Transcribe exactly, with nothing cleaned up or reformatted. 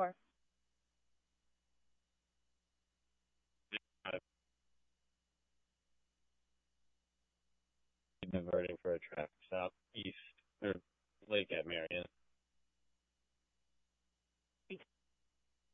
for? I've been diverting for a traffic stop east or Lake at Marion.